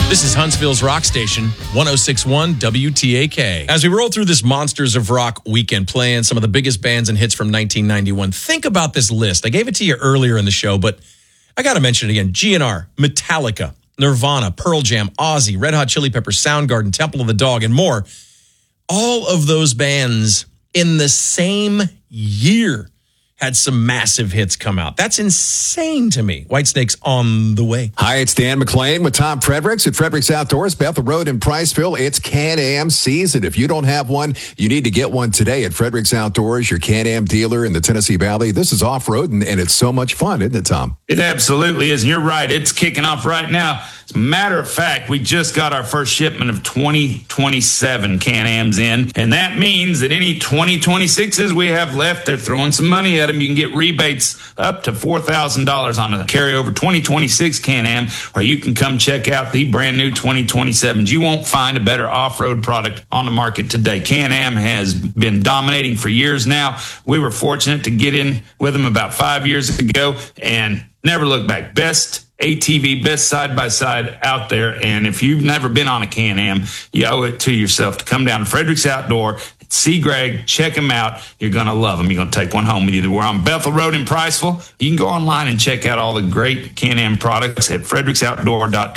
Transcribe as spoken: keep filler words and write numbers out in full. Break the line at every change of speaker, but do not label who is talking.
This is Huntsville's Rock Station, one oh six point one W T A K. As we roll through this Monsters of Rock weekend, playing some of the biggest bands and hits from nineteen ninety-one, think about this list. I gave it to you earlier in the show, but I got to mention it again. G N R, Metallica, Nirvana, Pearl Jam, Ozzy, Red Hot Chili Peppers, Soundgarden, Temple of the Dog, and more. All of those bands in the same year had some massive hits come out. That's insane to me. Whitesnake's on the way.
Hi, it's Dan McClain with Tom Fredericks at Fredericks Outdoors, Bethel Road in Priceville. It's Can-Am season. If you don't have one, you need to get one today at Fredericks Outdoors, your Can-Am dealer in the Tennessee Valley. This is off-road, and, and it's so much fun, isn't it, Tom?
It absolutely is. And you're right. It's kicking off right now. As a matter of fact, we just got our first shipment of twenty twenty-seven Can-Ams in, and that means that any twenty twenty-sixes we have left, they're throwing some money at them. You can get rebates up to four thousand dollars on a carryover twenty twenty-six Can-Am, or you can come check out the brand new twenty twenty-sevens. You won't find a better off-road product on the market today. Can-Am has been dominating for years now. We were fortunate to get in with them about five years ago and never look back. Best A T V, best side-by-side out there. And if you've never been on a Can-Am, you owe it to yourself to come down to Fredericks Outdoor, see Greg, check him out. You're going to love him. You're going to take one home with you. We're on Bethel Road in Priceville. You can go online and check out all the great Can-Am products at fredericks outdoor dot com.